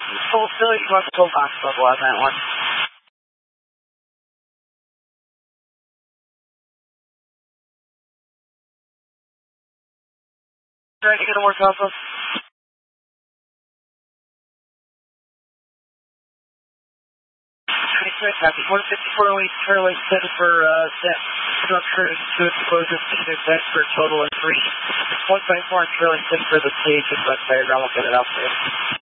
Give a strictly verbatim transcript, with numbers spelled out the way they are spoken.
Full Philly, you must go box level on that one. Trying to get a more off of. twenty-six, happy. one fifty-four oh eight, Charlie, set for, uh, set structure to exposure to set for total of three. one five four, Charlie, set for the stage and west diagram. I'll get it out for you.